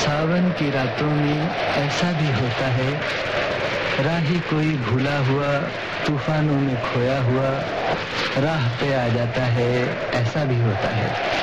सावन की रातों में ऐसा भी होता है, राही कोई भूला हुआ तूफानों में खोया हुआ राह पे आ जाता है, ऐसा भी होता है।